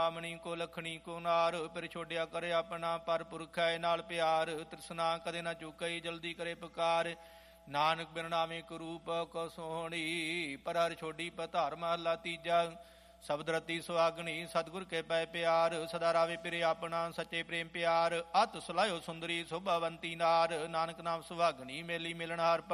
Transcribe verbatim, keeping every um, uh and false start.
ਮਣੀ ਕੋ ਲਖਣੀ ਕੋ ਨਾਰ, ਫਿਰ ਛੋਡਿਆ ਕਰੇ ਆਪਣਾ ਪਰ ਪੁਰਖੈ ਨਾਲ ਪਿਆਰ। ਤ੍ਰਿਸ਼ਨਾ ਕਦੇ ਨਾ ਚੁਕਈ ਜਲਦੀ ਕਰੇ ਪੁਕਾਰ, ਨਾਨਕ ਬਿਨ ਨਾਮੇ ਕੋ ਰੂਪ ਕੋ ਸੋਹਣੀ। ਪਰ ਹਰ ਛੋਡੀ ਪਧਾਰ ਮਹਲਾ ਤੀਜਾ, ਸ਼ਬਦ ਰਤੀ ਸੁਹਾਗਣੀ ਸਤਿਗੁਰ ਕੇ ਪੈ ਪਿਆਰ। ਸਦਾ ਰਾਵੇ ਪਿਰੇ ਆਪਣਾ ਸੱਚੇ ਪ੍ਰੇਮ ਪਿਆਰ, ਅਤ ਸੁਲਾਇਓ ਸੁੰਦਰੀ ਸ਼ੋਭਾਵੰਤੀ ਨਾਰ। ਨਾਨਕ ਨਾਮ ਸੁਹਾਗਣੀ ਮੇਲੀ ਮਿਲਣਹਾਰ।